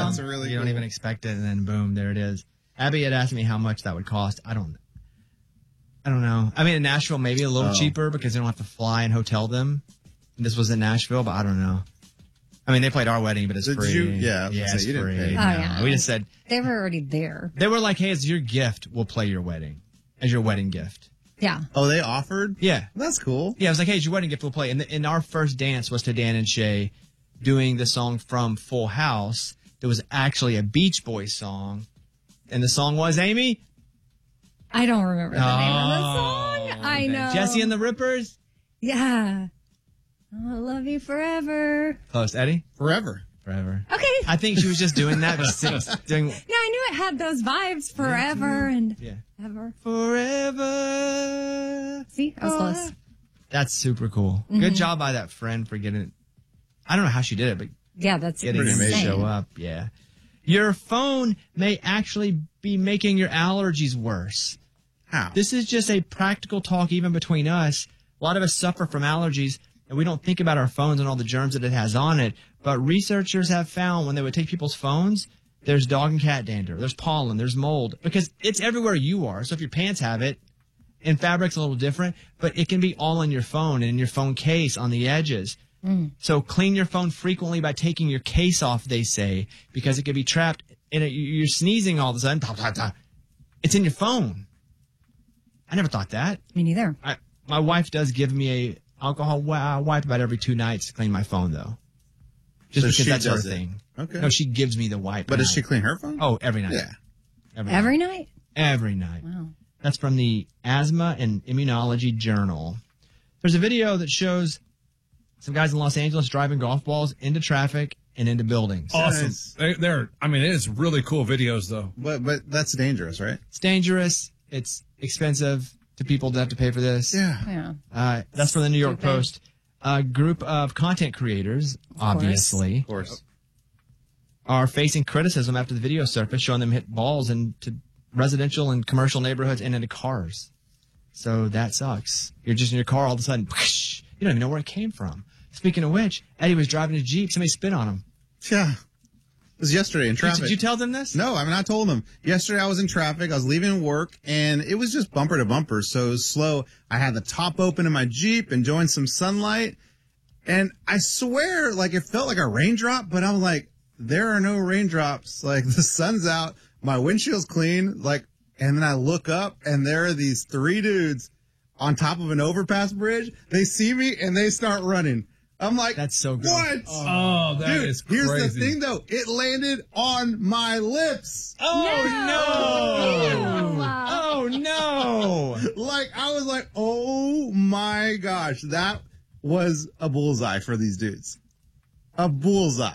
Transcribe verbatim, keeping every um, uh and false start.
That's a really You cool. don't even expect it, and then boom, there it is. Abby had asked me how much that would cost. I don't I don't know. I mean, in Nashville, maybe a little Oh. cheaper because they don't have to fly and hotel them. This was in Nashville, but I don't know. I mean, they played our wedding, but it's Did free. you- yeah, I was yeah, gonna it's say, you didn't free. pay. No. Oh, yeah. We just said, They were already there. they were like, hey, it's your gift. We'll play your wedding as your wedding gift. Yeah. Oh, they offered? Yeah. That's cool. Yeah, I was like, hey, it's your wedding gift. We'll play. And, the, and our first dance was to Dan and Shay doing the song from Full House. There was actually a Beach Boys song. And the song was, Amy? I don't remember the name of the Oh, song. I know. Jesse and the Rippers? Yeah. I'll love you forever. Close. Eddie? Forever. Forever. Okay. I think she was just doing that. Just sing- doing, Yeah, I knew it had those vibes forever and yeah. ever. Forever. See, I was close. That's super cool. Good job by that friend for getting it. I don't know how she did it, but Yeah, that's getting him to insane. show up. Yeah. Your phone may actually be making your allergies worse. How? This is just a practical talk even between us. A lot of us suffer from allergies, and we don't think about our phones and all the germs that it has on it. But researchers have found when they would take people's phones, there's dog and cat dander, there's pollen, there's mold, because it's everywhere you are. So if your pants have it, and fabric's a little different, but it can be all in your phone and in your phone case on the edges. Mm. So clean your phone frequently by taking your case off, they say, because it could be trapped in it. You're sneezing all of a sudden. It's in your phone. I never thought that. Me neither. I, my wife does give me a alcohol wa- wipe about every two nights to clean my phone, though. Just So because she that's her does it. thing. Okay. No, she gives me the wipe. But does now. she clean her phone? Oh, every night. Yeah. Every, Every night. night? Every night. Wow. That's from the Asthma and Immunology Journal. There's a video that shows some guys in Los Angeles driving golf balls into traffic and into buildings. Awesome. Nice. They, they're, I mean, it is really cool videos, though. But but that's dangerous, right? It's dangerous. It's expensive to people to have to pay for this. Yeah. Yeah. Uh, that's from the New York Stupid. Post. A group of content creators, obviously, Of course. are facing criticism after the video surfaced showing them hit balls into residential and commercial neighborhoods and into cars. So that sucks. You're just in your car all of a sudden, whoosh, you don't even know where it came from. Speaking of which, Eddie was driving a Jeep. Somebody spit on him. Yeah. It was yesterday in traffic. Did you tell them this? No, I mean, I told them. Yesterday I was in traffic. I was leaving work, and it was just bumper to bumper, so it was slow. I had the top open in my Jeep, enjoying some sunlight, and I swear, like, it felt like a raindrop, but I'm like, there are no raindrops. Like, the sun's out, my windshield's clean, like, and then I look up, and there are these three dudes on top of an overpass bridge. They see me, and they start running. I'm like, That's so good. What? Oh, that Dude, is here's crazy. the thing, though. It landed on my lips. Oh, no. Ew. Oh, no. Like, I was like, oh my gosh, that was a bullseye for these dudes. A bullseye.